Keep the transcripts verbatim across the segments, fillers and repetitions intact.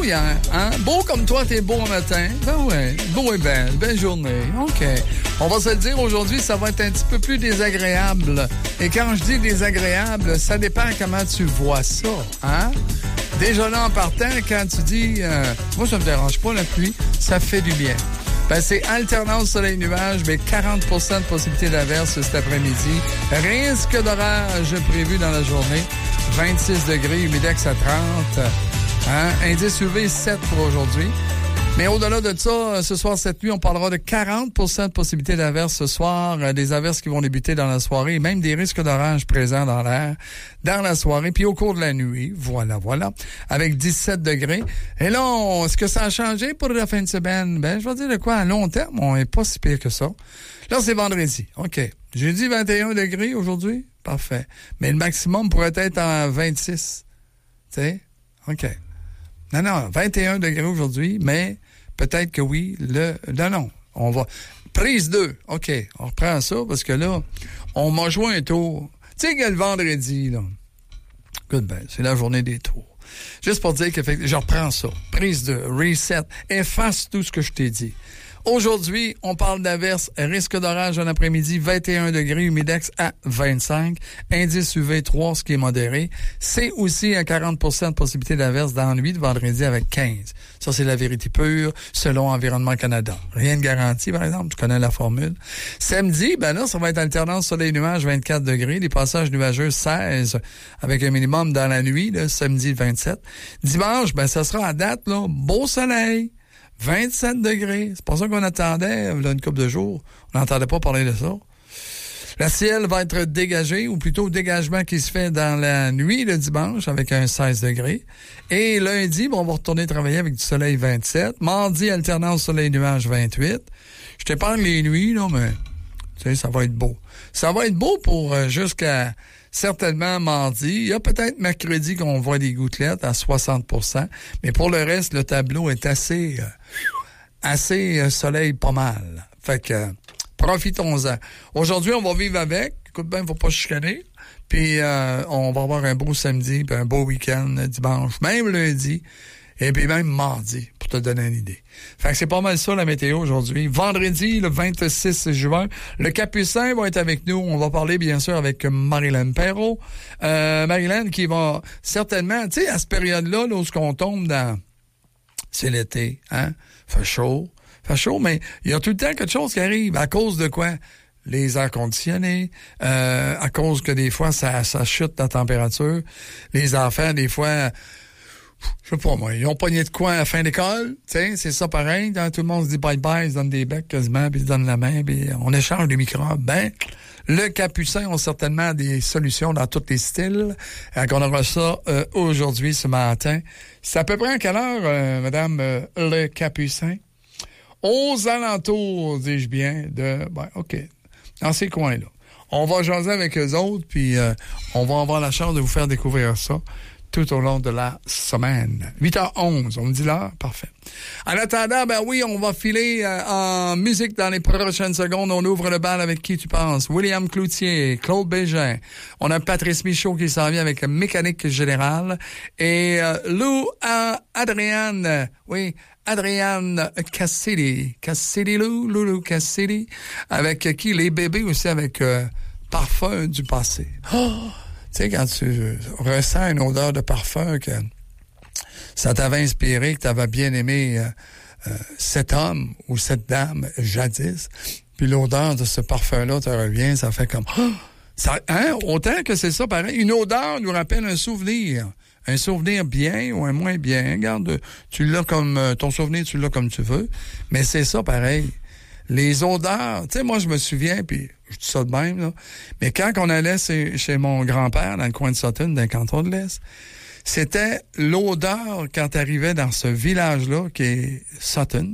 beau hier, hein? Beau comme toi, t'es beau au matin. Ben ouais, beau et belle, belle journée. OK. On va se le dire, aujourd'hui, ça va être un petit peu plus désagréable. Et quand je dis désagréable, ça dépend comment tu vois ça, hein? Déjà là, en partant, quand tu dis euh, « Moi, ça me dérange pas, la pluie, ça fait du bien ». Ben, c'est alternance soleil-nuage, mais quarante pour cent de possibilité d'averse cet après-midi. Risque d'orage prévu dans la journée. vingt-six degrés, humidex à trente. Hein? Indice U V sept pour aujourd'hui. Mais au-delà de ça, ce soir, cette nuit, on parlera de quarante pour cent de possibilité d'averse ce soir. Euh, des averses qui vont débuter dans la soirée, et même des risques d'orage présents dans l'air dans la soirée, puis au cours de la nuit. Voilà, voilà. Avec dix-sept degrés. Et là, on, est-ce que ça a changé pour la fin de semaine? Ben, je vais dire de quoi, à long terme, on n'est pas si pire que ça. Là, c'est vendredi. OK. Jeudi, vingt et un degrés aujourd'hui. Parfait. Mais le maximum pourrait être en vingt-six. Tu sais? OK. Non, non, vingt et un degrés aujourd'hui, mais peut-être que oui, le... Non, non, on va... Prise deux, OK, on reprend ça, parce que là, on m'a joué un tour. Tu sais que le vendredi, là, écoute, ben, c'est la journée des tours. Juste pour dire que je reprends ça. Prise deux, reset, efface tout ce que je t'ai dit. Aujourd'hui, on parle d'averse, risque d'orage en après-midi, vingt et un degrés, humidex à vingt-cinq, indice U V trois, ce qui est modéré. C'est aussi à quarante pour cent de possibilité d'averse dans la nuit de vendredi avec quinze. Ça, c'est la vérité pure, selon Environnement Canada. Rien de garanti, par exemple, tu connais la formule. Samedi, ben là, ça va être alternance soleil-nuage, vingt-quatre degrés, des passages nuageux, seize, avec un minimum dans la nuit, là, samedi, vingt-sept. Dimanche, ben ça sera à date, là, beau soleil. vingt-sept degrés. C'est pas ça qu'on attendait, là, une couple de jours. On n'entendait pas parler de ça. Le ciel va être dégagé, ou plutôt dégagement qui se fait dans la nuit le dimanche avec un seize degrés. Et lundi, bon, on va retourner travailler avec du soleil vingt-sept. Mardi, alternance soleil-nuage vingt-huit. Je t'épargne les nuits, là, mais tu sais, ça va être beau. Ça va être beau pour euh, jusqu'à certainement mardi. Il y a peut-être mercredi qu'on voit des gouttelettes à soixante pour cent. Mais pour le reste, le tableau est assez, euh, assez euh, soleil pas mal. Fait que, euh, profitons-en. Aujourd'hui, on va vivre avec. Écoute bien, faut pas chicaner. Puis, euh, on va avoir un beau samedi, puis un beau week-end dimanche, même lundi. Et puis même mardi, pour te donner une idée. Fait que c'est pas mal ça, la météo, aujourd'hui. Vendredi, le vingt-six juin, le Capucin va être avec nous. On va parler, bien sûr, avec Marilyn Perrault. Euh, Marilyn qui va certainement, tu sais, à cette période-là, là, où on tombe dans... C'est l'été, hein? Fait chaud. Fait chaud, mais il y a tout le temps quelque chose qui arrive. À cause de quoi? Les airs conditionnés, euh, à cause que des fois, ça, ça chute la température. Les enfants, des fois... Je sais pas, moi, ils ont pogné de quoi à la fin d'école, tu sais, c'est ça pareil, hein, tout le monde se dit bye-bye, ils se donnent des becs quasiment, puis ils se donnent la main, puis on échange des microbes. Ben, le Capucin a certainement des solutions dans tous les styles. Et on aura ça euh, aujourd'hui, ce matin. C'est à peu près à quelle heure, euh, madame, euh, le Capucin? Aux alentours, dis-je bien, de... Ben, OK, dans ces coins-là. On va jaser avec eux autres, puis euh, on va avoir la chance de vous faire découvrir ça tout au long de la semaine. huit heures onze, on me dit l'heure? Parfait. En attendant, ben oui, on va filer euh, en musique dans les prochaines secondes. On ouvre le bal avec qui tu penses? William Cloutier, Claude Bégin. On a Patrice Michaud qui s'en vient avec Mécanique Générale. Et euh, Lou euh, Adrienne, oui, Adrienne Cassidy. Cassidy Lou, Loulou Cassidy. Avec euh, qui? Les bébés aussi avec euh, Parfum du passé. Oh! Tu sais, quand tu ressens une odeur de parfum, que ça t'avait inspiré, que t'avais bien aimé euh, euh, cet homme ou cette dame jadis, puis l'odeur de ce parfum-là te revient, ça fait comme... Oh! Ça, hein? Autant que c'est ça, pareil. Une odeur nous rappelle un souvenir. Un souvenir bien ou un moins bien. Regarde, tu l'as comme... Ton souvenir, tu l'as comme tu veux. Mais c'est ça, pareil. Les odeurs... Tu sais, moi, je me souviens, puis... Je dis ça de même, là. Mais quand on allait chez, chez mon grand-père, dans le coin de Sutton, dans le canton de l'Est, c'était l'odeur quand t'arrivais dans ce village-là, qui est Sutton.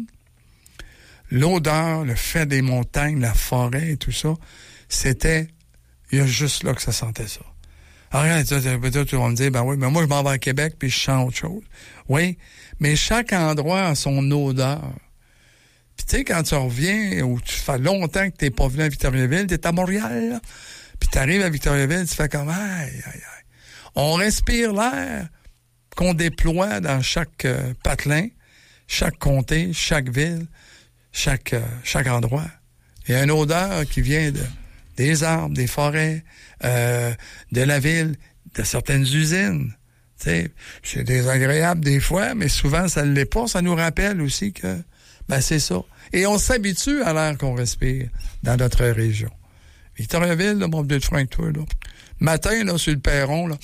L'odeur, le fait des montagnes, la forêt et tout ça, c'était... Il y a juste là que ça sentait ça. Alors, peut-être tu vas me dire, ben oui, mais moi, je m'en vais à Québec puis je sens autre chose. Oui, mais chaque endroit a son odeur. Puis tu sais, quand tu reviens, ou tu fais longtemps que t'es pas venu à Victoriaville, t'es à Montréal, là, puis t'arrives à Victoriaville, tu fais comme, aïe, aïe, aïe. On respire l'air qu'on déploie dans chaque euh, patelin, chaque comté, chaque ville, chaque, euh, chaque endroit. Il y a une odeur qui vient de, des arbres, des forêts, euh, de la ville, de certaines usines. T'sais, c'est désagréable des fois, mais souvent ça ne l'est pas. Ça nous rappelle aussi que ben c'est ça. Et on s'habitue à l'air qu'on respire dans notre région. Victoriaville, là, mon vieux de Frank, toi, là. Matin, là, sur le perron, là,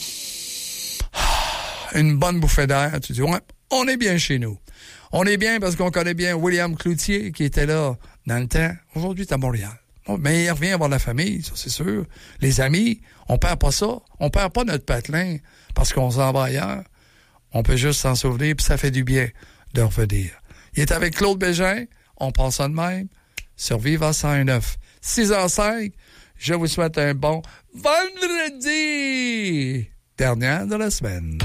une bonne bouffée d'air. Tu dis, ouais, on est bien chez nous. On est bien parce qu'on connaît bien William Cloutier, qui était là dans le temps. Aujourd'hui, c'est à Montréal. Bon, mais il revient voir la famille, ça, c'est sûr. Les amis, on perd pas ça. On perd pas notre patelin parce qu'on s'en va ailleurs. On peut juste s'en souvenir, puis ça fait du bien de revenir. Il est avec Claude Bégin. On passe ça de même. Survivre à cent un neuf. six heures cinq. Je vous souhaite un bon vendredi. Dernière de la semaine.